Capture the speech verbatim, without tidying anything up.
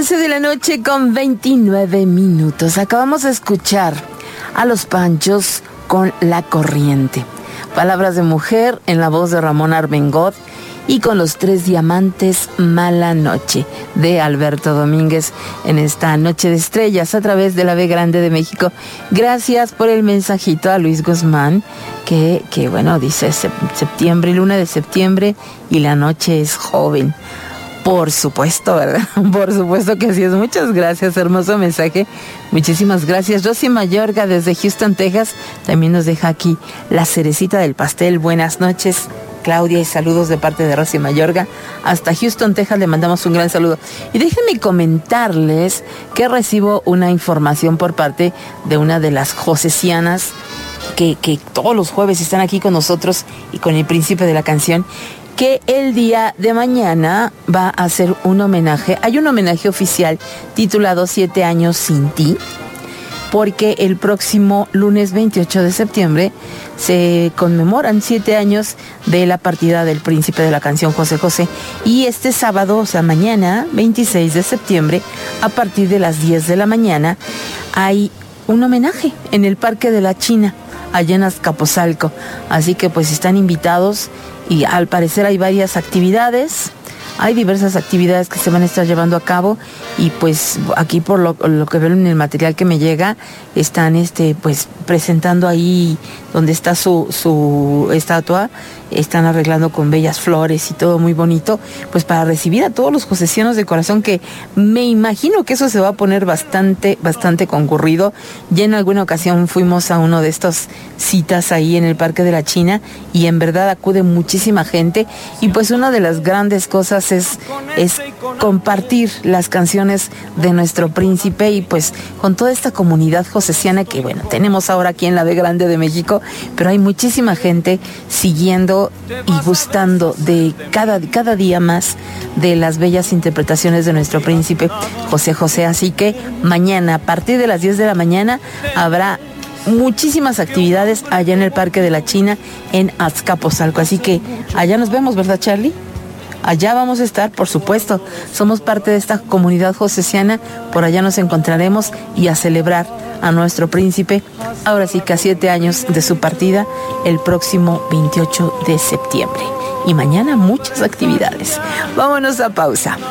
once de la noche con veintinueve minutos. Acabamos de escuchar a Los Panchos con La Corriente. Palabras de mujer en la voz de Ramón Armengol y con Los Tres Diamantes, Mala Noche, de Alberto Domínguez en esta Noche de Estrellas a través de la B Grande de México. Gracias por el mensajito a Luis Guzmán, que, que bueno, dice septiembre, luna de septiembre y la noche es joven. Por supuesto, ¿verdad? Por supuesto que así es. Muchas gracias, hermoso mensaje. Muchísimas gracias. Rosy Mayorga desde Houston, Texas, también nos deja aquí la cerecita del pastel. Buenas noches, Claudia, y saludos de parte de Rosy Mayorga. Hasta Houston, Texas, le mandamos un gran saludo. Y déjenme comentarles que recibo una información por parte de una de las josesianas que, que todos los jueves están aquí con nosotros y con el príncipe de la canción, que el día de mañana va a hacer un homenaje. Hay un homenaje oficial titulado Siete años sin ti, porque el próximo lunes veintiocho de septiembre se conmemoran siete años de la partida del príncipe de la canción, José José. Y este sábado, o sea mañana, veintiséis de septiembre, a partir de las diez de la mañana, hay un homenaje en el Parque de la China, allá en Azcapotzalco. Así que pues están invitados. Y al parecer hay varias actividades, hay diversas actividades que se van a estar llevando a cabo y pues aquí por lo, lo que veo en el material que me llega, están este pues presentando ahí donde está su, su estatua, están arreglando con bellas flores y todo muy bonito, pues para recibir a todos los josesianos de corazón, que me imagino que eso se va a poner bastante, bastante concurrido. Ya en alguna ocasión fuimos a uno de estos citas ahí en el Parque de la China y en verdad acude muchísima gente y pues una de las grandes cosas es, es compartir las canciones de nuestro príncipe y pues con toda esta comunidad josesiana que bueno, tenemos ahora aquí en la B Grande de México, pero hay muchísima gente siguiendo y gustando de cada, cada día más de las bellas interpretaciones de nuestro príncipe José José. Así que mañana a partir de las diez de la mañana habrá muchísimas actividades allá en el Parque de la China en Azcapotzalco. Así que allá nos vemos, ¿verdad, Charlie? Allá vamos a estar, por supuesto. Somos parte de esta comunidad josesiana. Por allá nos encontraremos y a celebrar a nuestro príncipe, ahora sí que a siete años de su partida, el próximo veintiocho de septiembre. Y mañana muchas actividades. Vámonos a pausa.